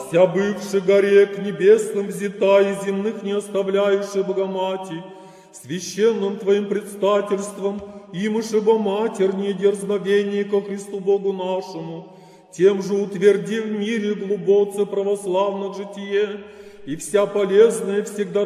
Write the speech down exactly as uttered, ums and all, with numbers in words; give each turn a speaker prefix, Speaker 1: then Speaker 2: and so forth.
Speaker 1: вся бывши горе к небесным взята и земных не оставляющая Богомати, священным Твоим предстательством, имышеба матернее дерзновение ко Христу Богу нашему, тем же утверди в мире глубоце православных житие, и вся полезная всегда